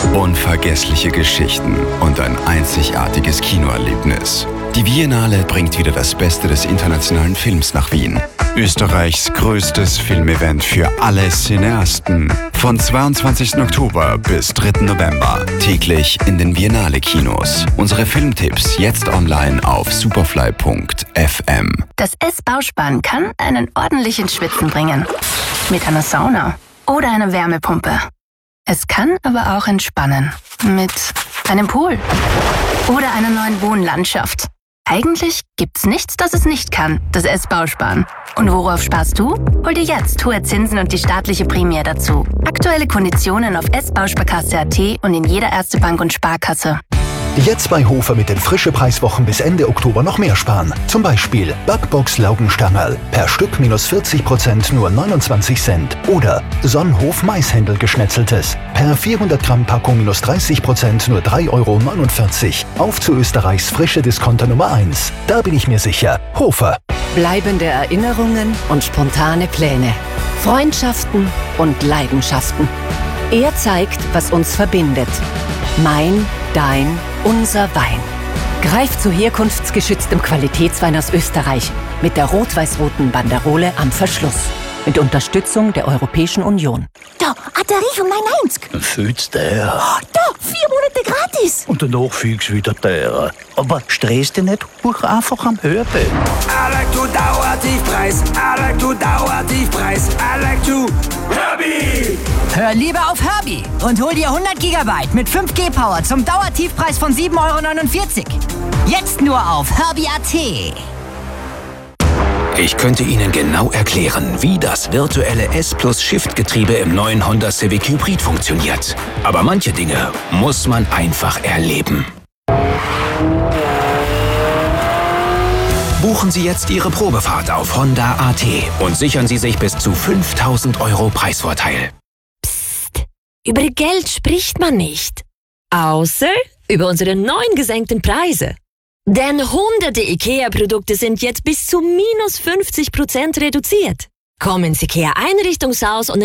Unvergessliche Geschichten und ein einzigartiges Kinoerlebnis. Die Biennale bringt wieder das Beste des internationalen Films nach Wien. Österreichs größtes Filmevent für alle Cineasten. Von 22. Oktober bis 3. November. Täglich in den Biennale-Kinos. Unsere Filmtipps jetzt online auf superfly.fm. Das S-Bauspann kann einen ordentlichen Schwitzen bringen. Mit einer Sauna oder einer Wärmepumpe. Es kann aber auch entspannen. Mit einem Pool oder einer neuen Wohnlandschaft. Eigentlich gibt's nichts, das es nicht kann, das S-Bauspann. Und worauf sparst du? Hol dir jetzt hohe Zinsen und die staatliche Prämie dazu. Aktuelle Konditionen auf s-bausparkasse.at und in jeder Erste Bank und Sparkasse. Jetzt bei Hofer mit den frische Preiswochen bis Ende Oktober noch mehr sparen. Zum Beispiel Backbox Laugenstangerl. Per Stück minus 40% nur 29 Cent. Oder Sonnenhof Maishändel geschnetzeltes. Per 400 Gramm Packung minus 30% nur 3,49 €. Auf zu Österreichs frische Discounter Nummer 1. Da bin ich mir sicher. Hofer. Bleibende Erinnerungen und spontane Pläne. Freundschaften und Leidenschaften. Er zeigt, was uns verbindet. Mein, dein, unser Wein. Greift zu herkunftsgeschütztem Qualitätswein aus Österreich mit der rot-weiß-roten Banderole am Verschluss. Mit Unterstützung der Europäischen Union. Da, Atterich um 99. Fühlt's der. Oh, da, 4 Monate gratis. Und danach fühlst wieder der. Aber stress dich nicht, buch einfach am Hörbild. I like to Dauertiefpreis. I like to Dauertiefpreis. I like to Herbie. Hör lieber auf Herbie und hol dir 100 GB mit 5G Power zum Dauertiefpreis von 7,49 €. Jetzt nur auf Herbie.at. Ich könnte Ihnen genau erklären, wie das virtuelle S+-Shift-Getriebe im neuen Honda Civic Hybrid funktioniert. Aber manche Dinge muss man einfach erleben. Buchen Sie jetzt Ihre Probefahrt auf Honda.at und sichern Sie sich bis zu 5.000 € Preisvorteil. Psst, über Geld spricht man nicht. Außer über unsere neuen gesenkten Preise. Denn hunderte IKEA-Produkte sind jetzt bis zu minus 50% reduziert. Kommen ins IKEA-Einrichtungshaus und